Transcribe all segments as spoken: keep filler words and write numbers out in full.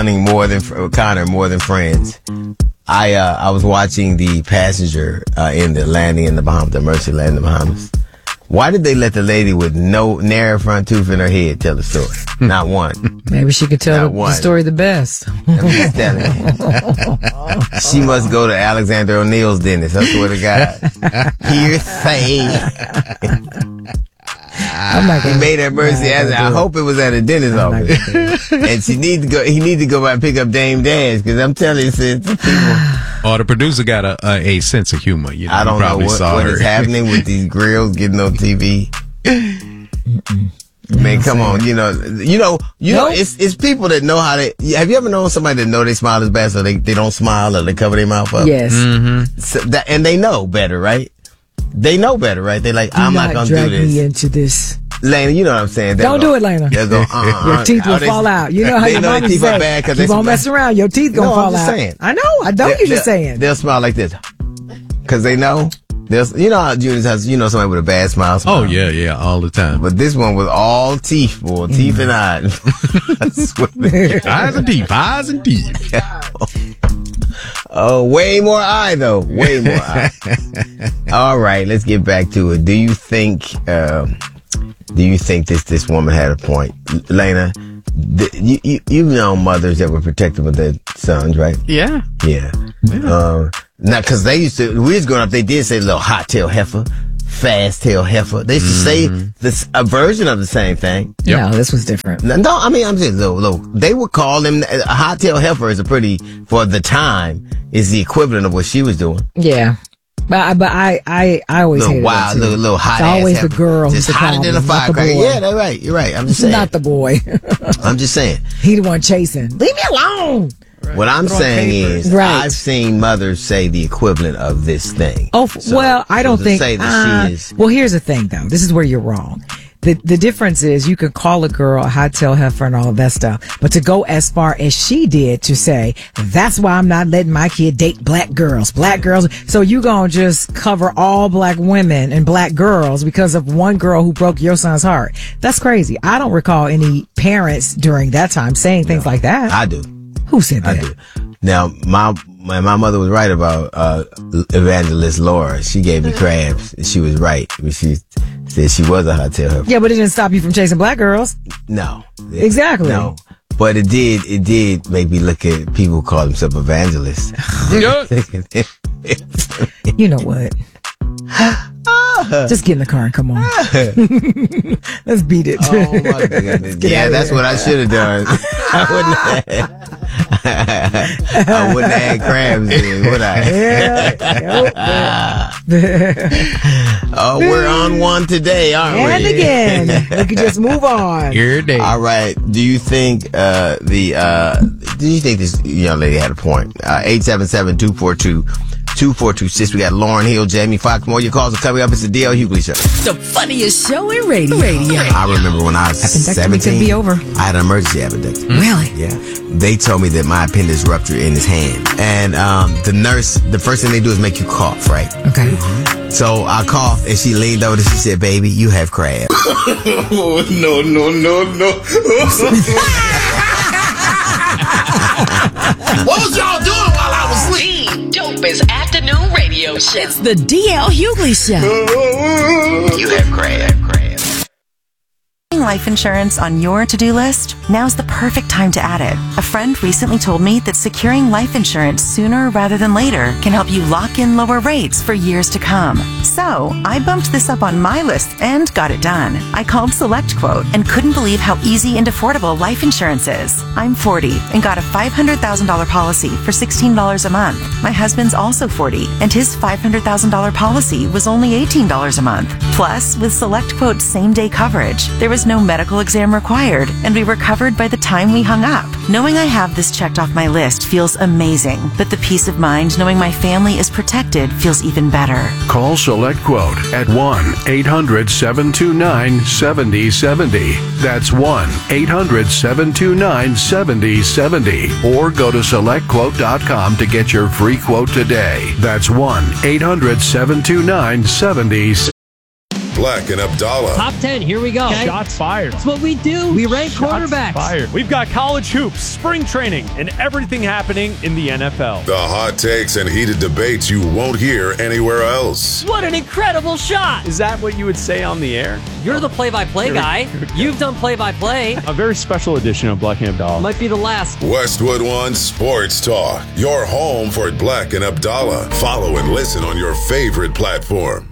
more than Connor, more than friends. I uh, I was watching the passenger uh, in the landing in the Bahamas, the Mercy landing in the Bahamas. Why did they let the lady with no narrow front tooth in her head tell the story? Not one. Maybe she could tell the, the story the best. I'm just telling you. She must go to Alexander O'Neill's dentist. I swear to God. Hearsay. I'm not gonna, he made her Mercy. I, I hope it was at a dentist office. And she need to go. He need to go by and pick up Dame Dash because I'm telling you, sis, people. Or the producer got a, a, a sense of humor. You know, I don't know what, what is happening with these grills getting on T V. Man, come on, you know, you know, you nope. know, it's it's people that know how to. Have you ever known somebody that know they smile is bad, so they, they don't smile or they cover their mouth up? Yes, mm-hmm. so that, and they know better, right? They know better, right? They're like, do I'm not, not gonna drag do this. Me into this. Lena, you know what I'm saying? They'll don't go, do it, Lena. They'll go, uh-uh, your teeth will oh, they, fall out. You know how they your know mom their teeth say, are bad because keep they on messing around. Your teeth gonna no, fall I'm just out. Saying. I know. I know you're just saying. They'll smile like this because they know. They'll, you know how Junior has, you know, somebody with a bad smile. smile. Oh yeah, yeah, all the time. But this one was all teeth, boy, mm. teeth and eyes. I swear. Eyes and teeth, eyes and teeth. Oh, way more eye though. Way more eye. All right, let's get back to it. Do you think? Um, do you think this this woman had a point, Lena? The, you, you you've known mothers that were protective of their sons, right? Yeah. Yeah. yeah. Um, now, because they used to, we was growing up, they did say little hot tail heifer, fast tail heifer. They used to mm-hmm. say this a version of the same thing. Yep. No, this was different. No, no I mean, I'm saying, little, little, they would call them, a hot tail heifer is a pretty, for the time, is the equivalent of what she was doing. Yeah. But, but I, I, I always little hated wild, it too. little, little hot it's ass always heifer. the girl just who's hotter than a firecracker. Yeah, that's right. You're right. I'm just saying. Not the boy. I'm just saying. He the one chasing. Leave me alone. Right. What I'm saying is, right. I've seen mothers say the equivalent of this thing. Oh, so, well, I don't think. Say that uh, she is, well, here's the thing, though. This is where you're wrong. The the difference is you can call a girl a hot tail heifer and all of that stuff, but to go as far as she did to say, that's why I'm not letting my kid date black girls, black girls. So you gonna just cover all black women and black girls because of one girl who broke your son's heart. That's crazy. I don't recall any parents during that time saying things no, like that. I do. Who said that? I do. Now, my, my, my mother was right about, uh, Evangelist Laura. She gave me crabs. She was right. She said she was a hot tail heifer. Yeah, but it didn't stop you from chasing black girls. No. Exactly. No. But it did, it did make me look at people who call themselves evangelists. You know what? Just get in the car and come on. Let's beat it. Oh my goodness. Yeah, that's there. What I should have done. I wouldn't have, I wouldn't have had crabs in, would I? Yeah. Oh, we're on one today, aren't and we? And again. We can just move on. Your day. All right. Do you think uh, the uh, do you think this young lady had a point? Uh, eight seven seven, two four two, two four two six. We got Lauren Hill, Jamie Foxx. More your calls are coming up. It's the D L Hughley Show. The funniest show in radio. radio. I remember when I was seventeen. Could be over. I had an emergency appendectomy. Really? Yeah. They told me that my appendix ruptured in his hand, and um, the nurse, the first thing they do is make you cough, right? Okay. Mm-hmm. So I coughed, and she leaned over and she said, "Baby, you have crabs." Oh, no, no, no, no. What was y'all doing while I was asleep? The dopest afternoon radio show. It's the D L Hughley Show. You have crabs. Life insurance on your to-do list? Now's the perfect time to add it. A friend recently told me that securing life insurance sooner rather than later can help you lock in lower rates for years to come. So, I bumped this up on my list and got it done. I called SelectQuote and couldn't believe how easy and affordable life insurance is. I'm forty and got a five hundred thousand dollars policy for sixteen dollars a month. My husband's also forty and his five hundred thousand dollars policy was only eighteen dollars a month. Plus, with SelectQuote's same-day coverage, there was no medical exam required, and we were covered by the time we hung up. Knowing I have this checked off my list feels amazing, but the peace of mind knowing my family is protected feels even better. Call SelectQuote at one eight hundred, seven two nine, seven zero seven zero. That's one eight hundred, seven two nine, seven zero seven zero. Or go to select quote dot com to get your free quote today. That's one eight hundred, seven two nine, seven zero seven zero. Black and Abdallah. Top ten, here we go. Okay. Shots fired. That's what we do. We rank Shots quarterbacks. Fired. We've got college hoops, spring training, and everything happening in the N F L. The hot takes and heated debates you won't hear anywhere else. What an incredible shot. Is that what you would say on the air? You're the play-by-play guy. You've done play-by-play. A very special edition of Black and Abdallah. Might be the last. Westwood One Sports Talk. Your home for Black and Abdallah. Follow and listen on your favorite platform.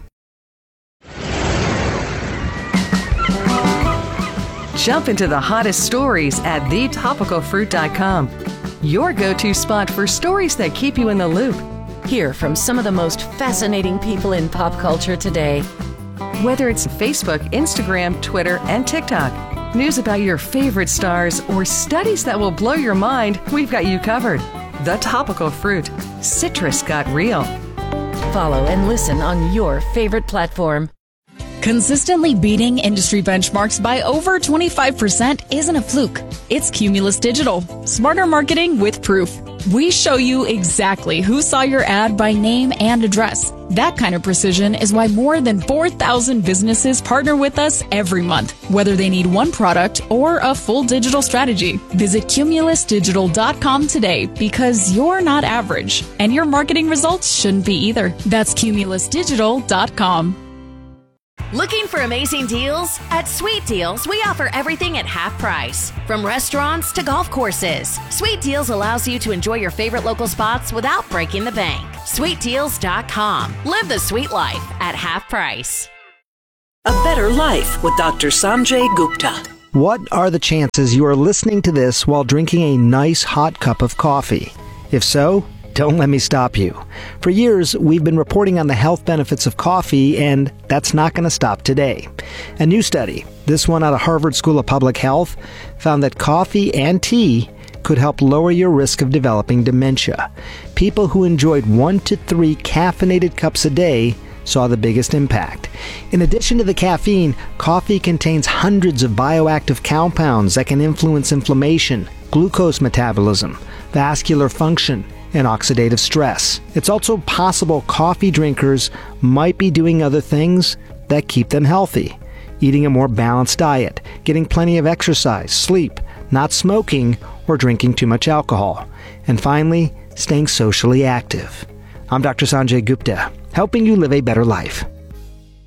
Jump into the hottest stories at the topical fruit dot com. Your go-to spot for stories that keep you in the loop. Hear from some of the most fascinating people in pop culture today. Whether it's Facebook, Instagram, Twitter, and TikTok, news about your favorite stars, or studies that will blow your mind, we've got you covered. The Topical Fruit. Citrus got real. Follow and listen on your favorite platform. Consistently beating industry benchmarks by over twenty-five percent isn't a fluke. It's Cumulus Digital. Smarter marketing with proof. We show you exactly who saw your ad by name and address. That kind of precision is why more than four thousand businesses partner with us every month, whether they need one product or a full digital strategy. Visit cumulus digital dot com today because you're not average, and your marketing results shouldn't be either. That's cumulus digital dot com. Looking for amazing deals? At Sweet Deals, we offer everything at half price. From restaurants to golf courses, Sweet Deals allows you to enjoy your favorite local spots without breaking the bank. sweet deals dot com. Live the sweet life at half price. A Better Life with Doctor Sanjay Gupta. What are the chances you are listening to this while drinking a nice hot cup of coffee? If so, don't let me stop you. For years, we've been reporting on the health benefits of coffee, and that's not going to stop today. A new study, this one out of Harvard School of Public Health, found that coffee and tea could help lower your risk of developing dementia. People who enjoyed one to three caffeinated cups a day saw the biggest impact. In addition to the caffeine, coffee contains hundreds of bioactive compounds that can influence inflammation, glucose metabolism, vascular function, and oxidative stress. It's also possible coffee drinkers might be doing other things that keep them healthy. Eating a more balanced diet, getting plenty of exercise, sleep, not smoking, or drinking too much alcohol. And finally, staying socially active. I'm Doctor Sanjay Gupta, helping you live a better life.